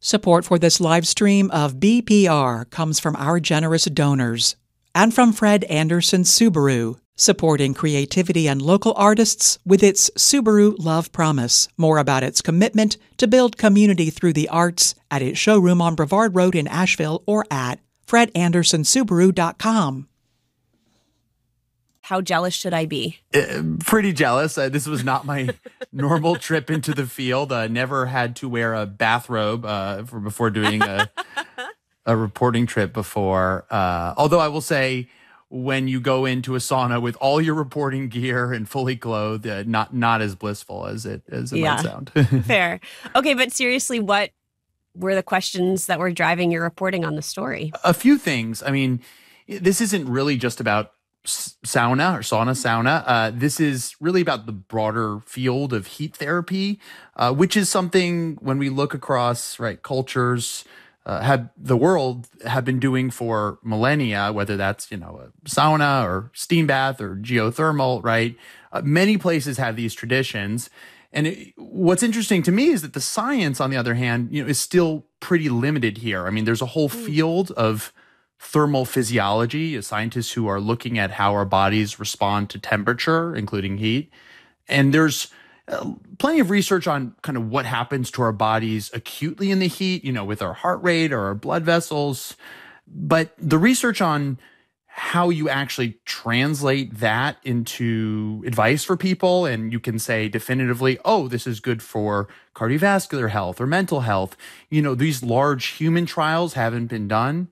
Support for this live stream of BPR comes from our generous donors and from Fred Anderson Subaru, supporting creativity and local artists with its Subaru Love Promise. More about its commitment to build community through the arts at its showroom on Brevard Road in Asheville or at fredandersonsubaru.com. How jealous should I be? Pretty jealous. This was not my normal trip into the field. Never had to wear a bathrobe before doing a reporting trip before. Although I will say, when you go into a sauna with all your reporting gear and fully clothed, not as blissful as it might sound. Fair. Okay, but seriously, what were the questions that were driving your reporting on the story? A few things. I mean, this isn't really just about sauna. This is really about the broader field of heat therapy, which is something when we look across cultures, have been doing for millennia, whether that's a sauna or steam bath or geothermal, right? Many places have these traditions. And what's interesting to me is that the science, on the other hand, is still pretty limited here. I mean, there's a whole field of thermal physiology, scientists who are looking at how our bodies respond to temperature, including heat. And there's plenty of research on kind of what happens to our bodies acutely in the heat, with our heart rate or our blood vessels. But the research on how you actually translate that into advice for people, and you can say definitively, oh, this is good for cardiovascular health or mental health. These large human trials haven't been done.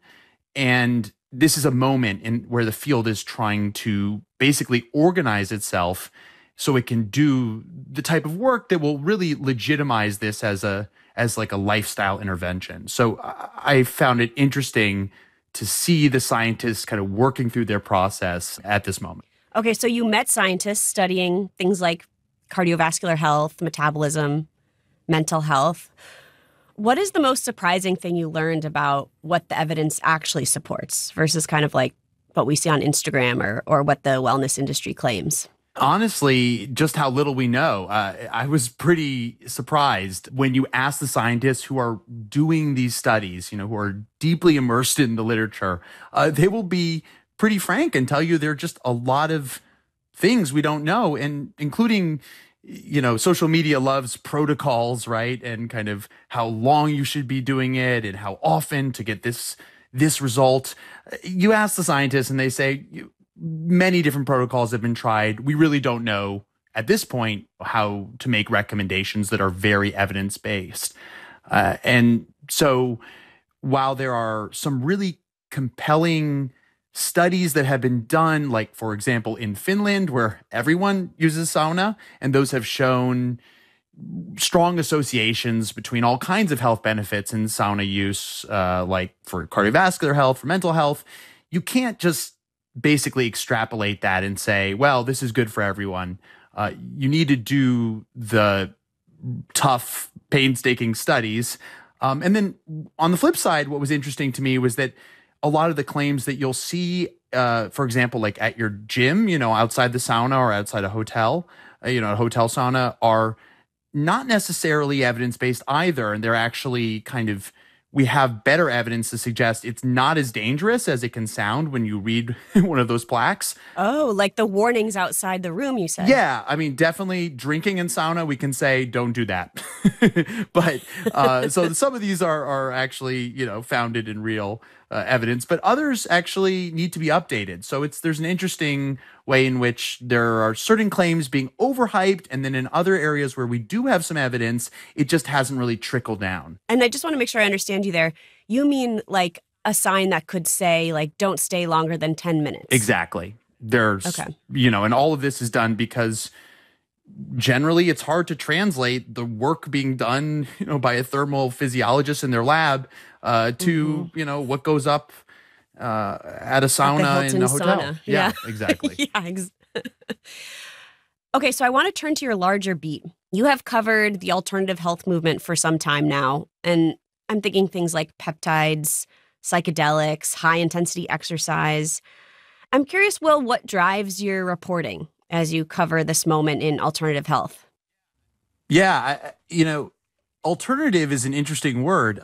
And this is a moment where the field is trying to basically organize itself so it can do the type of work that will really legitimize this as a lifestyle intervention. So I found it interesting to see the scientists kind of working through their process at this moment. Okay, so you met scientists studying things like cardiovascular health, metabolism, mental health. What is the most surprising thing you learned about what the evidence actually supports versus kind of like what we see on Instagram or what the wellness industry claims? Honestly, just how little we know. I was pretty surprised when you ask the scientists who are doing these studies, who are deeply immersed in the literature, they will be pretty frank and tell you there are just a lot of things we don't know, and including social media loves protocols, right? And kind of how long you should be doing it and how often to get this result. You ask the scientists and they say many different protocols have been tried. We really don't know at this point how to make recommendations that are very evidence-based. And so while there are some really compelling studies that have been done, like, for example, in Finland, where everyone uses sauna, and those have shown strong associations between all kinds of health benefits in sauna use, like for cardiovascular health, for mental health. You can't just basically extrapolate that and say, well, this is good for everyone. You need to do the tough, painstaking studies. And then on the flip side, what was interesting to me was that a lot of the claims that you'll see, for example, like at your gym, outside the sauna or outside a hotel, a hotel sauna, are not necessarily evidence-based either. And they're actually we have better evidence to suggest it's not as dangerous as it can sound when you read one of those plaques. Oh, like the warnings outside the room, you said. Yeah, I mean, definitely drinking in sauna, we can say, don't do that. But so some of these are actually, founded in real evidence, but others actually need to be updated. So there's an interesting way in which there are certain claims being overhyped, and then in other areas where we do have some evidence, it just hasn't really trickled down. And I just want to make sure I understand you there. You mean like a sign that could say, like, don't stay longer than 10 minutes? Exactly. There's, and all of this is done because generally it's hard to translate the work being done, by a thermal physiologist in their lab to, what goes up at a sauna in a hotel. Sauna. Yeah, exactly. Okay, so I want to turn to your larger beat. You have covered the alternative health movement for some time now, and I'm thinking things like peptides, psychedelics, high-intensity exercise. I'm curious, Will, what drives your reporting as you cover this moment in alternative health? Yeah, alternative is an interesting word.